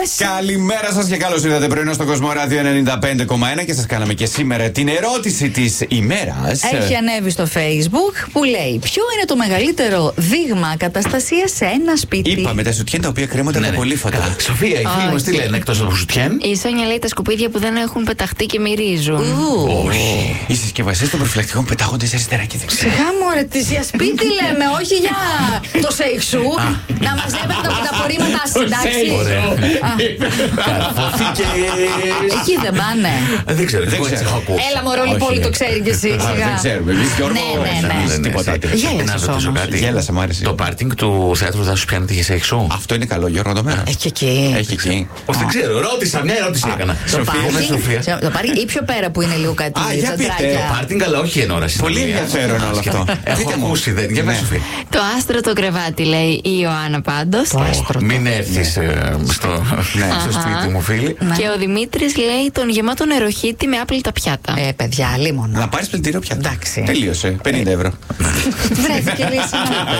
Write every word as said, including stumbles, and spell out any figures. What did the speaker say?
Καλημέρα σας και καλώς ήρθατε πρωινό στο Κοσμοράδιο ενενήντα πέντε κόμμα ένα και σας κάναμε και σήμερα την ερώτηση της ημέρας. Έχει ανέβει στο Facebook που λέει: ποιο είναι το μεγαλύτερο δείγμα καταστασίας σε ένα σπίτι? Είπαμε τα σουτιέν τα οποία κρέμονται Ναι, από ναι. κολύφατα. Καλά. Σοφία, οι φίλοι μας τι λένε εκτός από σουτιέν? Η Σόνια λέει τα σκουπίδια που δεν έχουν πεταχτεί και μυρίζουν. Όχι. Οι συσκευασίες των προφυλακτικών πετάγονται σε αριστερά και δεξιά. Σιγά μου ρε, τις για σπίτι λέμε, όχι για το σέιξου. Να μαζεύετε τα τα απορρίμματα σας, εντάξει. Καρφώθηκε. Εκεί δεν πάνε. Δεν ξέρω, Δεν εγώ έτσι ξέρω. έχω ακούσει. Έλα μωρό, λοιπόν, Όχι, το ναι. ξέρει κι εσύ. Α, Σιγά. δεν ξέρουμε. Εμείς Γιώργο, Ναι, ναι, ναι. εμείς Ναι, ναι, τίποτα ναι. τέτοιο. Γέλασες Να ρωτήσω όμως. κάτι. Γέλασα, μ' άρεσε. Το πάρκινγκ του θεάτρου θα σου πιάνετε και σε έξω? Αυτό είναι καλό, Γιώργο, το μέρα. Έχει εκεί. Έχει εκεί. Πώς δεν ξέρω, ρώτησα, μια ερώτηση έκανα. Το Σοφία, με Σοφία. πάρκινγκ, το πάρκινγκ ή πιο πέρα που είναι λίγο κάτι Α, για πείτε. τσαντράκια. Πάρκινγκ, αλλά όχι εν ώρα Πολύ συνομιλίας. ενδιαφέρον όλο αυτό. Έχω Δείτε μου. ακούσει, δεν. Για Ναι. πες, Σοφία. Το άστρο το κρεβάτι, λέει η Ιωάννα πάντως. Το άστρο. Μην έρθεις ε, στο στο σπίτι μου, φίλοι. Και ο Δημήτρης λέει τον γεμάτο νεροχύτη με άπλυτα πιάτα. Ε, παιδιά, λίμωνο. Να πάρεις πλυντήριο πια. Εντάξει. Τελείωσε. πενήντα ευρώ. Βρέθηκε λύση.